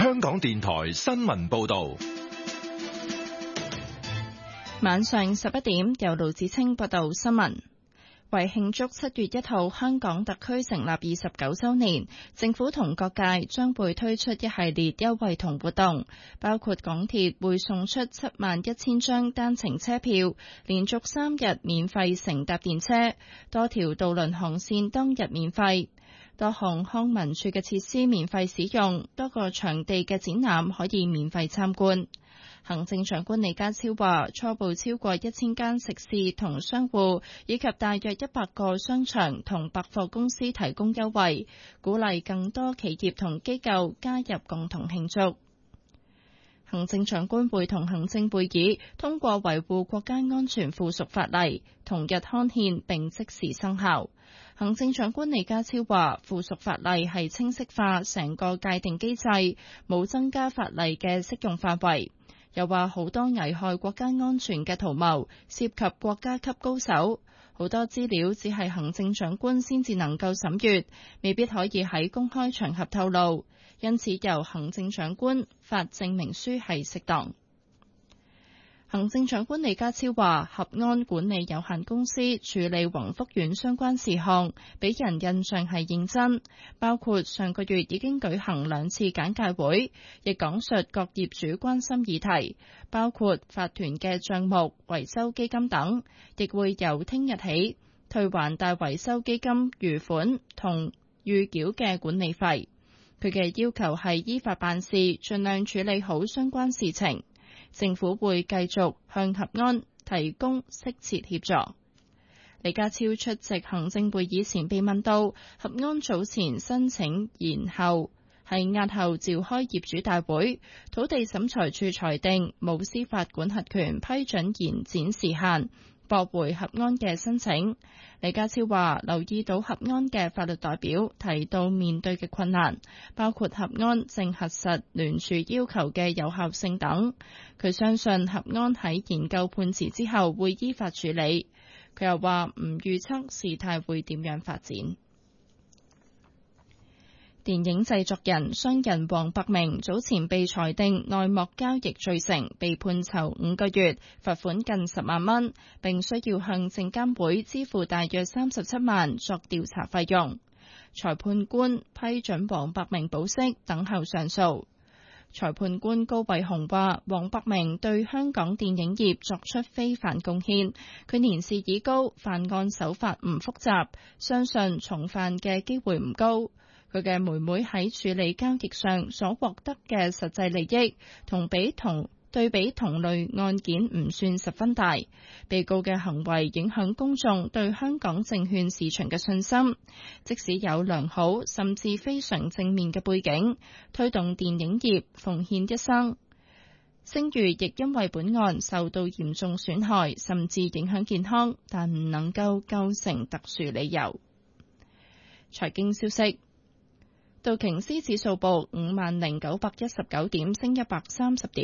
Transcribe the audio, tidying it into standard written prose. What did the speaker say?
香港電台新聞報道。 晚上11點，由盧子清報道新聞。為慶祝7月1號香港特區成立29週年，政府同各界將會推出一系列優惠同活動，包括港鐵會送出71000張單程車票，連續3日免費乘搭電車，多條渡輪航線當日免費，多項康文署嘅設施免費使用，多個場地嘅展覽可以免費參觀。行政長官李家超話，初步超過1000間食肆同商戶，以及大約100個商場同百貨公司提供優惠，鼓勵更多企業同機構加入共同慶祝。行政長官會同行政會議通過維護國家安全附屬法例，同日刊憲並即時生效。行政長官李家超話，附屬法例係清晰化成個界定機制，冇增加法例嘅適用範圍。又話好多危害國家安全嘅圖謀涉及國家級高手，好多資料只係行政長官先至能夠審閱，未必可以喺公開場合透露，因此由行政長官發證明書係適當。行政長官李家超話，合安管理有限公司處理宏福苑相關事項，俾人印象係認真，包括上個月已經舉行2次簡介會，亦講述各業主關心議題，包括法團嘅帳目、維修基金等，亦會由聽日起退還大維修基金餘款同預繳嘅管理費。佢嘅要求係依法辦事，盡量處理好相關事情。政府會繼續向合安提供適切協助。李家超出席行政會議前被問到，合安早前申請押後召開業主大會，土地審裁處裁定冇司法管轄權批准延展時限，駁回合安嘅申請。李家超話留意到合安嘅法律代表提到面對嘅困難，包括合安正核實聯署要求嘅有效性等。佢相信合安喺研究判詞之後會依法處理。佢又話唔預測事態會點樣發展。電影製作人、商人黃百鳴早前被裁定內幕交易罪成，被判囚5個月，罰款近10萬蚊，並需要向證監會支付大約37萬作調查費用。裁判官批准黃百鳴保釋，等候上訴。裁判官高偉雄話，黃百鳴對香港電影業作出非凡貢獻，佢年事已高，犯案手法唔複雜，相信重犯嘅機會唔高。佢嘅妹妹喺處理交易上所獲得嘅實際利益，對比同類案件唔算十分大。被告嘅行為影響公眾對香港證券市場嘅信心，即使有良好甚至非常正面嘅背景，推動電影業奉獻一生，聲譽亦因為本案受到嚴重損害，甚至影響健康，但唔能夠構成特殊理由。財經消息。道瓊斯指數報50,919點，升130點。